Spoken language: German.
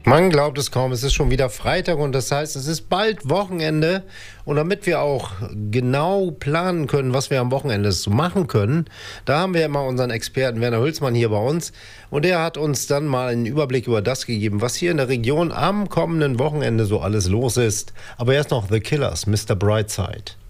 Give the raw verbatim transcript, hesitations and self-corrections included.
Man glaubt es kaum, es ist schon wieder Freitag und das heißt, es ist bald Wochenende. Und damit wir auch genau planen können, was wir am Wochenende so machen können, da haben wir immer unseren Experten Werner Hülsmann hier bei uns. Und der hat uns dann mal einen Überblick über das gegeben, was hier in der Region am kommenden Wochenende so alles los ist. Aber erst noch The Killers, Mister Brightside.